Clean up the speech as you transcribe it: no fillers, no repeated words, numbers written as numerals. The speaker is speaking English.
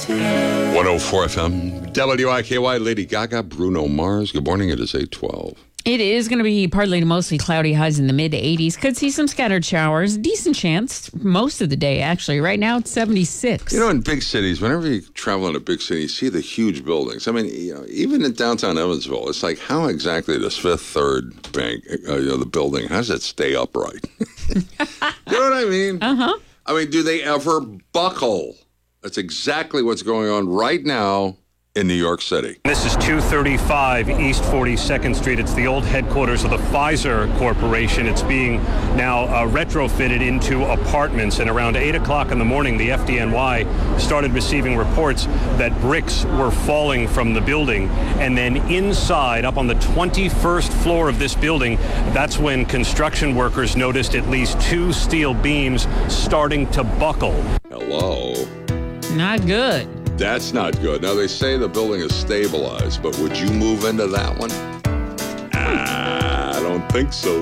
104 FM, WIKY, Lady Gaga, Bruno Mars. Good morning. It is 8:12. It is going to be partly to mostly cloudy, highs in the mid-80s. Could see some scattered showers. Decent chance most of the day, actually. Right now, it's 76. You know, in big cities, whenever you travel in a big city, you see the huge buildings. I mean, you know, even in downtown Evansville, it's like, how exactly does Fifth Third Bank, the building, how does it stay upright? You know what I mean? Uh-huh. I mean, do they ever buckle? That's exactly what's going on right now in New York City. This is 235 East 42nd Street. It's the old headquarters of the Pfizer Corporation. It's being now retrofitted into apartments. And around 8 o'clock in the morning, the FDNY started receiving reports that bricks were falling from the building. And then inside, up on the 21st floor of this building, that's when construction workers noticed at least 2 steel beams starting to buckle. Hello. Not good. That's not good. Now, they say the building is stabilized, but would you move into that one? I don't think so.